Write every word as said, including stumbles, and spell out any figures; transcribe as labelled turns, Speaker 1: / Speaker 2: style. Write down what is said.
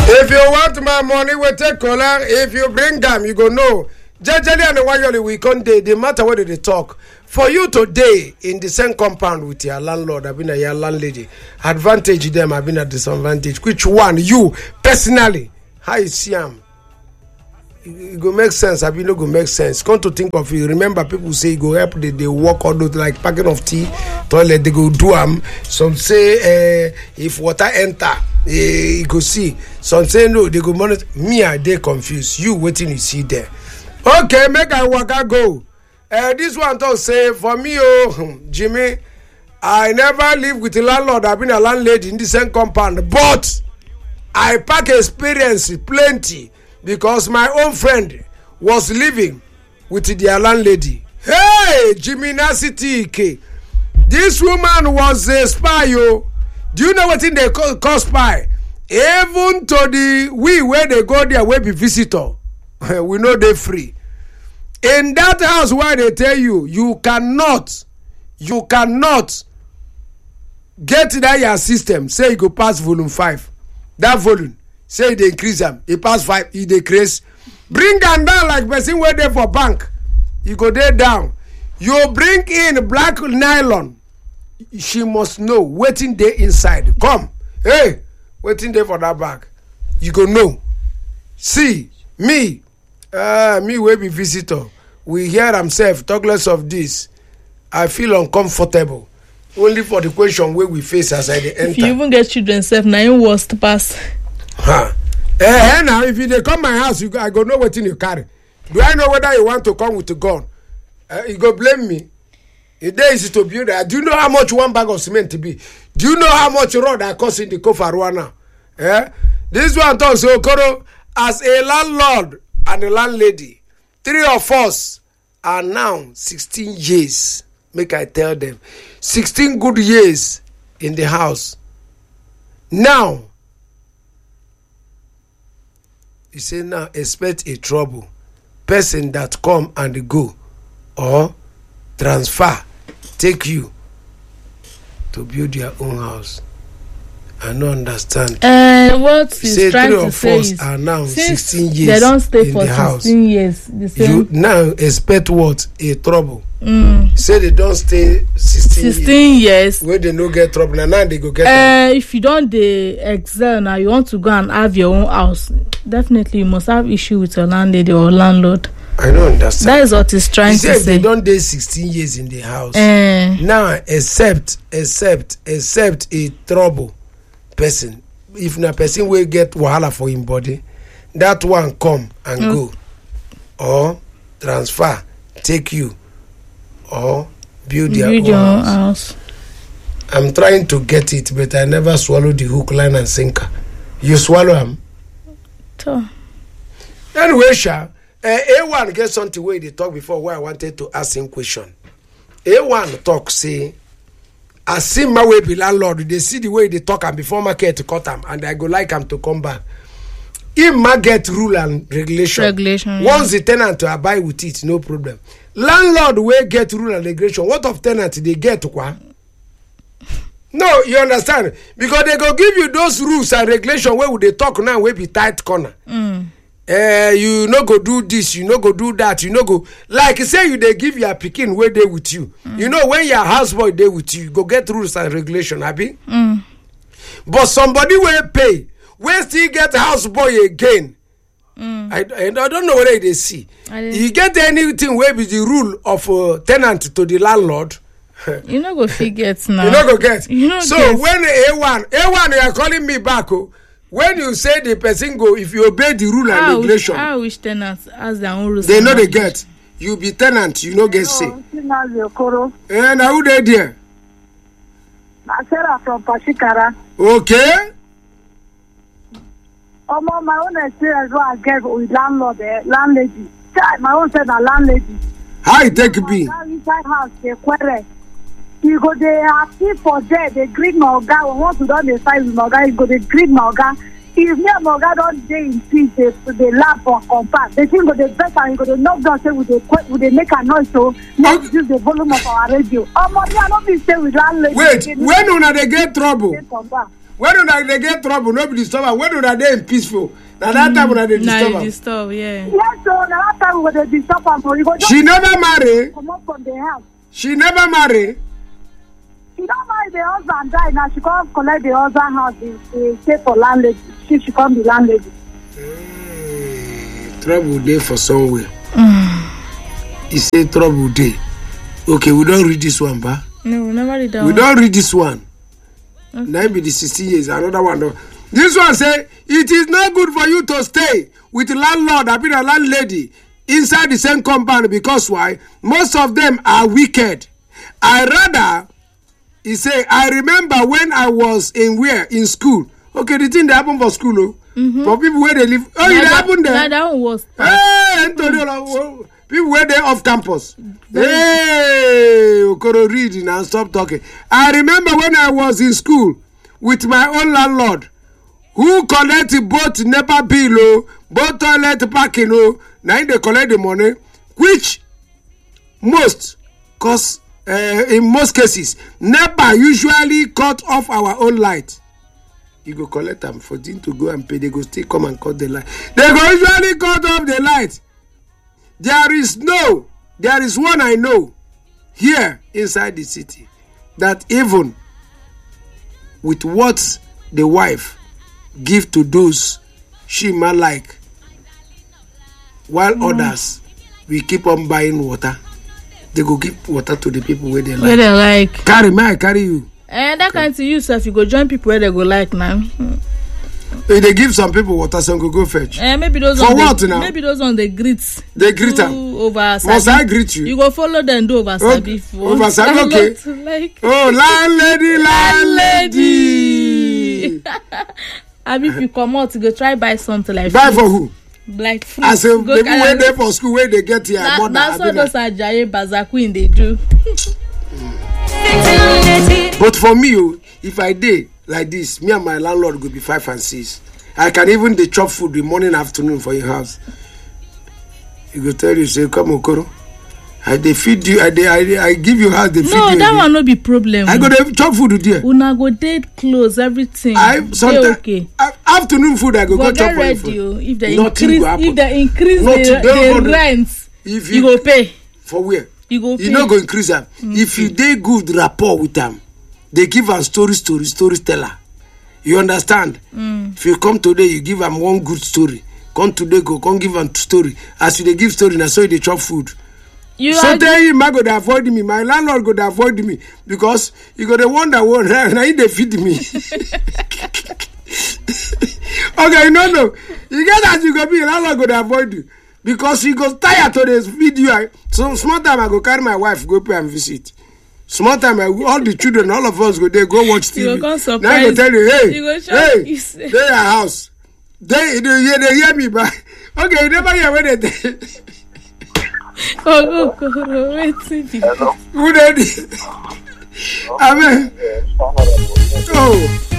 Speaker 1: If you want my money, we take color. If you bring them, you go no. Jejely and Wayoli, we can't day. The matter whether they talk. For you today in the same compound with your landlord, I've been a your landlady. Advantage them, I've been a disadvantage. Which one you personally? How you see them? It go make sense. I mean, it go make sense. Come to think of it. Remember, people say it go help. They they walk all those like packing of tea, toilet. They go do them. Some say uh, if water enter, uh, you go see. Some say no. They go monitor. Me, I they confused. You waiting, you see there. Okay, make I walk. I go. Uh, this one to say for me, oh Jimmy, I never live with a landlord. I've been a landlady in the same compound, but I pack experience plenty. Because my own friend was living with their landlady. Hey, Jimmy Nasity K. This woman was a spy, yo. Do you know what thing they call, call spy? Even to the we where they go there will be visitor. We know they free. In that house where they tell you, you cannot, you cannot get that your system. Say you go pass volume five. That volume. Say they increase them. He pass five, he decrease. Bring them down like person where they for bank. You go there down. You bring in black nylon. She must know waiting there inside. Come. Hey, waiting there for that bag. You go know. See, me, uh, me will be visitor. We hear himself, talk less of this. I feel uncomfortable. Only for the question where we face as I enter.
Speaker 2: If you even get children self, now you worst pass.
Speaker 1: Huh. Eh, now if you they come my house, you go, I go know what in you carry. Do I know whether you want to come with a gun? Uh, you go blame me. It is to build that. Do you know how much one bag of cement to be? Do you know how much road I cost in the Kofarua now? Eh? This one talks so Koro as a landlord and a landlady. Three of us are now sixteen years. Make I tell them. Sixteen good years in the house. Now you say now expect a trouble person that come and go or transfer take you to build your own house. I don't understand.
Speaker 2: Uh, what
Speaker 1: say
Speaker 2: he's trying
Speaker 1: three
Speaker 2: to
Speaker 1: of
Speaker 2: say
Speaker 1: us
Speaker 2: is
Speaker 1: are now
Speaker 2: since
Speaker 1: sixteen years
Speaker 2: they don't stay
Speaker 1: in
Speaker 2: for
Speaker 1: the house.
Speaker 2: sixteen years. The same.
Speaker 1: You now expect what? A trouble.
Speaker 2: Mm.
Speaker 1: Say they don't stay sixteen,
Speaker 2: sixteen years.
Speaker 1: years. Where they no get trouble. Now, now they go get
Speaker 2: uh, if you don't dey excel now, you want to go and have your own house. Definitely, you must have issue with your landlady or landlord.
Speaker 1: I don't understand.
Speaker 2: That is what he's trying
Speaker 1: he
Speaker 2: to
Speaker 1: said
Speaker 2: say.
Speaker 1: They don't dey sixteen years in the house.
Speaker 2: Uh,
Speaker 1: Now, except, except, except a trouble person. If na person will get wahala for him body, that one come and mm. go, or transfer, take you, or build their
Speaker 2: build
Speaker 1: own
Speaker 2: your
Speaker 1: house.
Speaker 2: house.
Speaker 1: I'm trying to get it, but I never swallow the hook, line, and sinker. You swallow them.
Speaker 2: So.
Speaker 1: Anyway, Sha, uh, A one get something where they talk before where I wanted to ask him question. A one talk say, I see my way be landlord. They see the way they talk and before market to cut them, and I go like them to come back. If market rule and regulation,
Speaker 2: regulation
Speaker 1: once
Speaker 2: yeah.
Speaker 1: the tenant to abide with it, no problem. Landlord will get rule and regulation. What of tenant they get to qua? No, you understand? Because they go give you those rules and regulation where would they talk now will be tight corner.
Speaker 2: Mm.
Speaker 1: Uh, you no go do this, you no go do that, you no go like say you they give your pikin where they with you. Mm. You know when your houseboy they with you, you go get rules and regulation, Abi.
Speaker 2: Mm.
Speaker 1: But somebody will pay, will still get houseboy again.
Speaker 2: Mm.
Speaker 1: I, I I don't know whether they see. You get anything where be the rule of uh, tenant to the landlord.
Speaker 2: You no go forget now.
Speaker 1: You no go get.
Speaker 2: You no
Speaker 1: so
Speaker 2: get.
Speaker 1: when A one, A one, you are calling me back. Oh, when you say the person go, if you obey the rule and
Speaker 2: I
Speaker 1: regulation,
Speaker 2: wish, I wish tenants has their own rules.
Speaker 1: they know they get. You be tenant, you no get say. And who they there?
Speaker 3: Sarah from Pashikara.
Speaker 1: Okay.
Speaker 3: Oh, my own experience what I get with landlord, eh, landlady. My own said a landlady.
Speaker 1: How it take be?
Speaker 3: Inside house, they query. You go they happy for there. They greet my oga. We want to do the fight with my oga. You go they greet my oga. If me and my oga don't dey in peace, they they laugh or compact. They think go they better and go they knock down. Say would they would they make a noise so not
Speaker 1: Okay.
Speaker 3: use the volume of our radio. Oh, mommy, I don't be stay with landlady.
Speaker 1: Wait, when una they get trouble? when una dey get trouble no be disturb am when una dey in peaceful na that time una dey disturb
Speaker 2: na
Speaker 1: am.
Speaker 2: disturb yeah.
Speaker 3: Yes, so na that time we go dey disturb am, but you go just
Speaker 1: She never marry.
Speaker 3: comot from the house.
Speaker 1: She never marry.
Speaker 3: She don marry the husband die now. She come collect the husband house. She stay for landlady. She she come be landlady.
Speaker 1: Hey, trouble dey for somewhere. He say trouble dey. Okay, we don read this one, ba.
Speaker 2: No, we never read that
Speaker 1: We
Speaker 2: one.
Speaker 1: don read this one. Okay. Now be the sixteen years. Another one. Though. This one say it is not good for you to stay with landlord or a landlady inside the same compound because why? Most of them are wicked. I rather, he say, I remember when I was in where in school. Okay, the thing that happened for school, oh, mm-hmm. for people where they live. Oh, it happened there.
Speaker 2: That, that one was.
Speaker 1: Hey, Antonio, people where they off campus. Hey, Okoro read now. Stop talking. I remember when I was in school with my own landlord, who collect both NEPA bill, oh, both toilet parking, oh, now they collect the money, which most, cause uh, in most cases, NEPA usually cut off our own light. You go collect them for them to go and pay. They go still come and cut the light. They go usually cut off the light. There is no, there is one I know here inside the city that even with what the wife give to those she might like, while mm. others we keep on buying water, they go give water to the people where they like.
Speaker 2: Where they like.
Speaker 1: Carry me, I carry you.
Speaker 2: And that kind of you, sir, if you go join people where they go like now.
Speaker 1: If they give some people water, some go go fetch.
Speaker 2: Eh, maybe those
Speaker 1: for
Speaker 2: on
Speaker 1: what
Speaker 2: the,
Speaker 1: now?
Speaker 2: Maybe those on the greets.
Speaker 1: They greet them.
Speaker 2: Over Sabi.
Speaker 1: Must I greet you?
Speaker 2: You go follow them do over Sabi.
Speaker 1: Oh, over Sabi, okay.
Speaker 2: Like,
Speaker 1: oh, landlady, landlady.
Speaker 2: I mean, if you come out, you go try buy something like.
Speaker 1: Buy
Speaker 2: fruit.
Speaker 1: for who?
Speaker 2: Like fruit.
Speaker 1: As a baby when they for school, where they get here.
Speaker 2: That, that's what those Ajayi Bazakwin they do.
Speaker 1: But for me, oh, if I did like this, me and my landlord go be five and six. I can even dey chop food the morning, afternoon for your house. He go tell you, say, come Okoro. I dey feed you. I dey, I, dey, I give you house. They feed
Speaker 2: no,
Speaker 1: you.
Speaker 2: No, that one no be problem.
Speaker 1: I go dey chop food there.
Speaker 2: Una go date close everything.
Speaker 1: I sometimes
Speaker 2: okay.
Speaker 1: Afternoon food I go go chop for you.
Speaker 2: Food. If they
Speaker 1: Nothing
Speaker 2: increase, if they increase
Speaker 1: Nothing,
Speaker 2: the, the rent, if you, you go pay.
Speaker 1: For where?
Speaker 2: You go. Pay.
Speaker 1: You no go increase them. Mm-hmm. If you dey good rapport with them, they give am story, story, story teller. You understand? Mm. If you come today, you give them one good story. Come today, go come give them story. As you they give story, now so they chop food. You so tell him, I go to avoid me. My landlord go to avoid me because you go to wonder what now he they feed me. Okay, no, no. You get that you go be landlord go to avoid you because he goes tired to this video. So small time I go carry my wife go pay and visit. Small time, I, all the children, all of us go there, go watch T V.
Speaker 2: You go surprise.
Speaker 1: Now I go tell you, hey,
Speaker 2: you go
Speaker 1: hey, they are house. They, they, they, they hear me, but okay, you never hear when they.
Speaker 2: Oh, oh, oh, wait, see.
Speaker 1: Who did it? I mean, oh.